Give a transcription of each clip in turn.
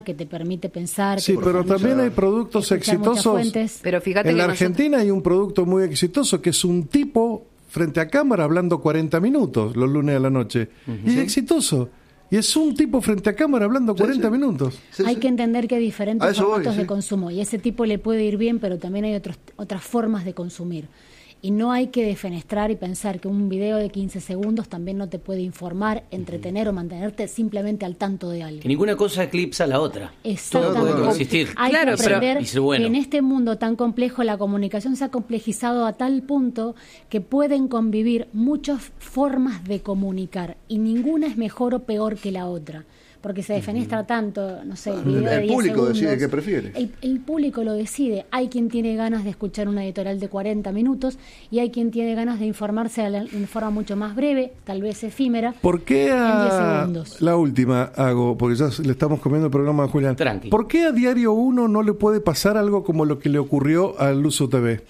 que te permite pensar. Sí, pero también hay productos exitosos. Pero fíjate en que la Argentina hay un producto muy exitoso que es un tipo frente a cámara hablando 40 minutos los lunes a la noche. Y es exitoso. Y es un tipo frente a cámara hablando 40 minutos. Hay que entender que hay diferentes formatos de consumo y ese tipo le puede ir bien, pero también hay otras formas de consumir. Y no hay que defenestrar y pensar que un video de 15 segundos también no te puede informar, entretener o mantenerte simplemente al tanto de algo. Que ninguna cosa eclipsa a la otra. Exactamente. Todo puede coexistir. Hay que aprender y ser bueno. que en este mundo tan complejo la comunicación se ha complejizado a tal punto que pueden convivir muchas formas de comunicar y ninguna es mejor o peor que la otra. Porque se defenestra tanto, no sé, el video de 10 público segundos. decide qué prefiere. El público lo decide. Hay quien tiene ganas de escuchar una editorial de 40 minutos y hay quien tiene ganas de informarse en forma mucho más breve, tal vez efímera. ¿Por qué en 10 segundos? La última hago, porque ya le estamos comiendo el programa a Julián. Tranqui. ¿Por qué a Diario 1 no le puede pasar algo como lo que le ocurrió a Luzu TV?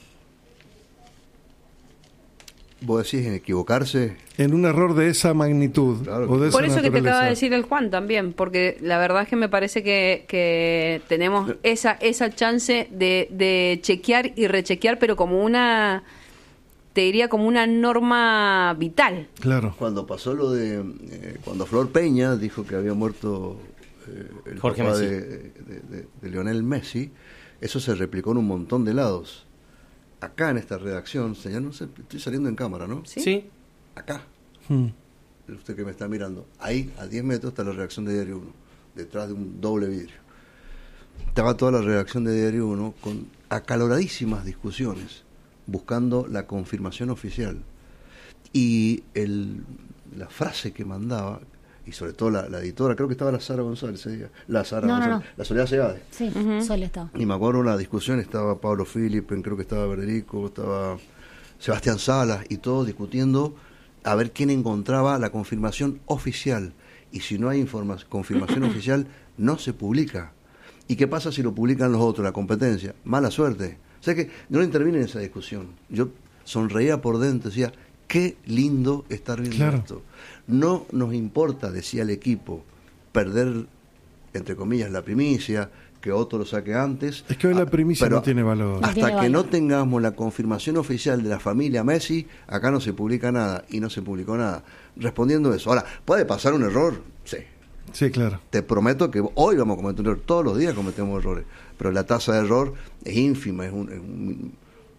¿Vos decís en equivocarse? En un error de esa magnitud. Claro. O de esa Por eso que te naturaleza. acaba de decir el Juan también, porque la verdad es que me parece que tenemos esa chance de chequear y rechequear, pero como una, te diría como una norma vital. Claro. Cuando pasó lo de... cuando Flor Peña dijo que había muerto el Jorge papá Messi. de Lionel Messi, eso se replicó en un montón de lados. Acá en esta redacción, señor, no sé, estoy saliendo en cámara, ¿no? Sí. Acá. Usted que me está mirando. Ahí, a 10 metros, está la redacción de Diario 1, detrás de un doble vidrio. Estaba toda la redacción de Diario 1 con acaloradísimas discusiones, buscando la confirmación oficial. Y la frase que mandaba, y sobre todo la editora, creo que estaba la Sara González ese día, la Soledad Segade. Sí, Sol estaba. Y me acuerdo la discusión, estaba Pablo Filipen, creo que estaba Verderico, estaba Sebastián Salas, y todos discutiendo a ver quién encontraba la confirmación oficial. Y si no hay confirmación oficial, no se publica. ¿Y qué pasa si lo publican los otros, la competencia? Mala suerte. O sea que no intervine en esa discusión. Yo sonreía por dentro, decía, qué lindo estar viendo esto. No nos importa, decía el equipo, perder, entre comillas, la primicia, que otro lo saque antes. Es que hoy la primicia no tiene valor. Hasta que no tengamos la confirmación oficial de la familia Messi, acá no se publica nada, y no se publicó nada. Respondiendo eso. Ahora, ¿puede pasar un error? Sí. Sí, claro. Te prometo que hoy vamos a cometer un error. Todos los días cometemos errores. Pero la tasa de error es ínfima, es un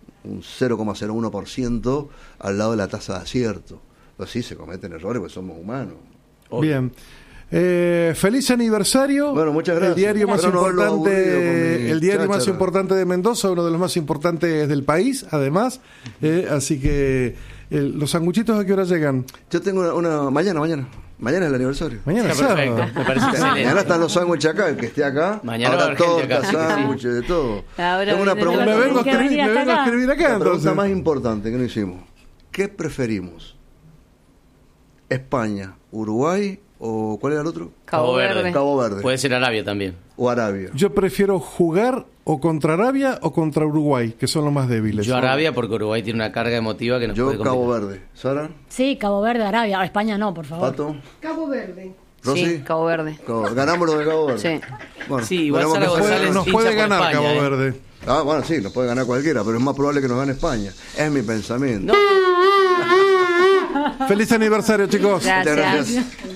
0,01% al lado de la tasa de acierto. Pues sí, se cometen errores, pues somos humanos. Bien. Feliz aniversario. Bueno, muchas gracias. El diario más importante, importante de Mendoza, uno de los más importantes del país, además. Así que, ¿los sanguchitos a qué hora llegan? Yo tengo una mañana. Mañana es el aniversario. Mañana es Perfecto, sábado. me parece excelente. Mañana están los sándwiches acá, el que esté acá. Mañana habrá va a haber gente tortas, acá, sí. sándwiches, de todo. Ahora Tengo una viene pregunta. Me vengo a escribir acá, La pregunta entonces. más importante que no hicimos. ¿Qué preferimos? ¿España, Uruguay o cuál era el otro? Cabo Verde. Cabo Verde. Puede ser Arabia también. O Arabia. Yo prefiero jugar o contra Arabia o contra Uruguay, que son los más débiles. Yo Arabia porque Uruguay tiene una carga emotiva que nos puede Yo complicar. Cabo Verde. ¿Sara? Sí, Cabo Verde, Arabia. España no, por favor. ¿Pato? Cabo Verde. ¿Rosy? Sí, Cabo Verde. Ganamos lo de Cabo Verde. Sí. Bueno, Sí, igual veremos Sara qué González pasa. Nos hincha puede por ganar España, Cabo Verde. Bueno, sí, nos puede ganar cualquiera, pero es más probable que nos gane España. Es mi pensamiento. No. Feliz aniversario, chicos. Gracias. Muchas gracias.